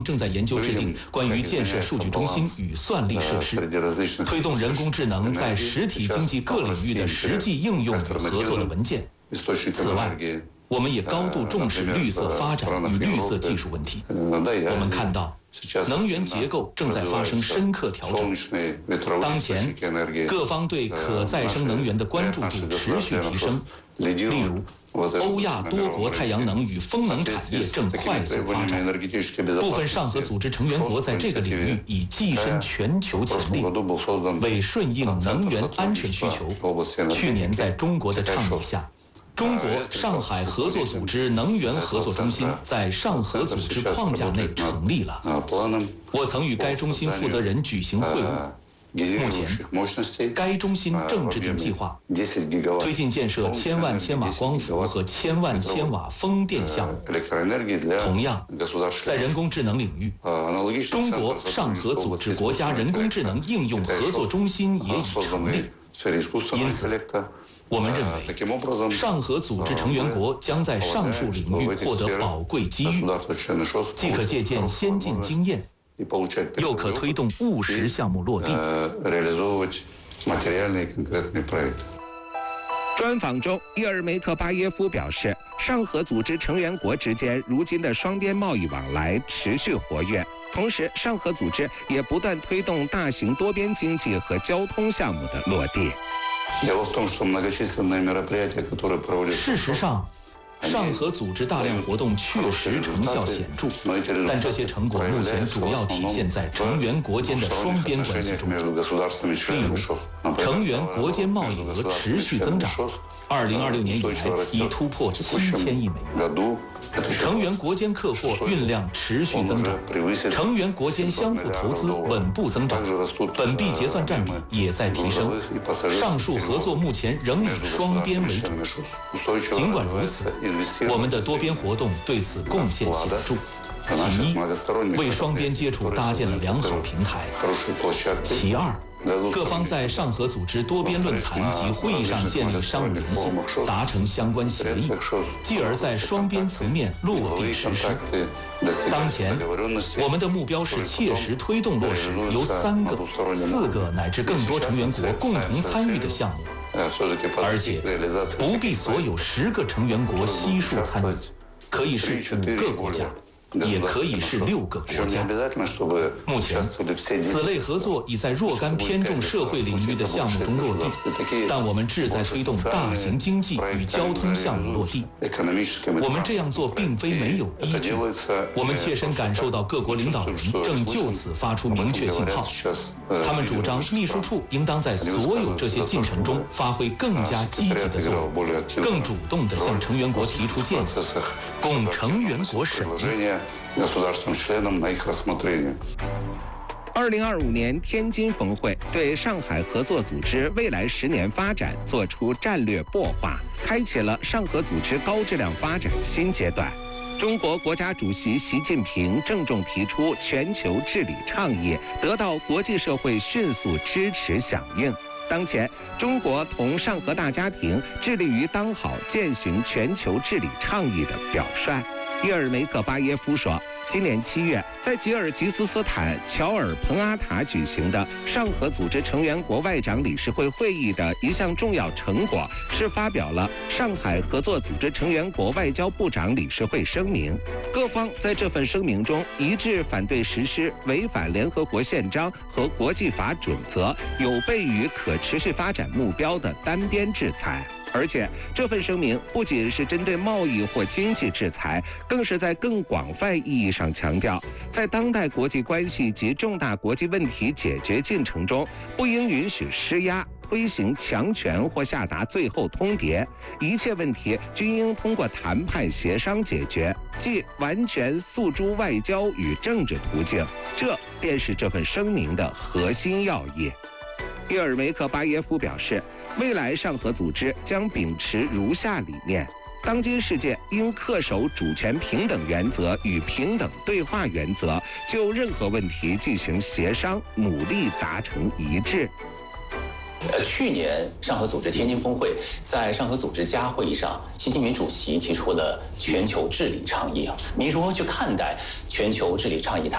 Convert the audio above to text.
正在研究制定关于建设数据中心与算力设施，推动人工智能在实体经济各领域的实际应用与合作的文件。此外，我们也高度重视绿色发展与绿色技术问题。我们看到，能源结构正在发生深刻调整。当前，各方对可再生能源的关注度持续提升。例如，欧亚多国太阳能与风能产业正快速发展，部分上合组织成员国在这个领域已跻身全球前列。为顺应能源安全需求，去年在中国的倡议下，中国上海合作组织能源合作中心在上合组织框架内成立了。我曾与该中心负责人举行会晤。目前，该中心正制定计划，推进建设1000万千瓦光伏和1000万千瓦风电项目。同样，在人工智能领域，中国上合组织国家人工智能应用合作中心也已成立。因此，我们认为，上合组织成员国将在上述领域获得宝贵机遇，既可借鉴先进经验，又可推动务实项目落地。 专访中，伊尔梅特巴耶夫表示，上合组织成员国之间如今的双边贸易往来持续活跃，同时上合组织也不断推动大型多边经济和交通项目的落地。 事实上，上合组织大量活动确实成效显著，但这些成果目前主要体现在成员国间的双边关系中。例如，成员国间贸易额持续增长，2026年以来已突破7000亿美元。成员国间客货运量持续增长，成员国间相互投资稳步增长，本币结算占比也在提升。上述合作目前仍以双边为主。尽管如此，我们的多边活动对此贡献显著。其一，为双边接触搭建了良好平台；其二，各方在上合组织多边论坛及会议上建立商务联系，达成相关协议，继而在双边层面落地实施。当前，我们的目标是切实推动落实由3个、4个乃至更多成员国共同参与的项目，而且不必所有10个成员国悉数参与，可以是5个国家。也可以是6个国家。目前，此类合作已在若干偏重社会领域的项目中落地，但我们志在推动大型经济与交通项目落地。我们这样做并非没有依据，我们切身感受到各国领导人正就此发出明确信号。他们主张秘书处应当在所有这些进程中发挥更加积极的作用，更主动地向成员国提出建议，供成员国审议。 2025年天津峰会对上海合作组织未来10年发展作出战略擘画，开启了上合组织高质量发展新阶段。中国国家主席习近平郑重提出全球治理倡议，得到国际社会迅速支持响应。当前，中国同上合大家庭致力于当好践行全球治理倡议的表率。伊尔梅特巴耶夫说，今年7月，在吉尔吉斯斯坦乔尔彭阿塔举行的上合组织成员国外长理事会会议的一项重要成果是发表了上海合作组织成员国外交部长理事会声明。各方在这份声明中一致反对实施违反联合国宪章和国际法准则、有悖于可持续发展目标的单边制裁。而且，这份声明不仅是针对贸易或经济制裁，更是在更广泛意义上强调，在当代国际关系及重大国际问题解决进程中，不应允许施压、推行强权或下达最后通牒，一切问题均应通过谈判协商解决，即完全诉诸外交与政治途径。这便是这份声明的核心要义。伊尔梅特巴耶夫表示，未来上合组织将秉持如下理念：当今世界应恪守主权平等原则与平等对话原则，就任何问题进行协商，努力达成一致。 去年上合组织天津峰会在上合组织家会议上，习近平主席提出了全球治理倡议。您如何去看待全球治理倡议？它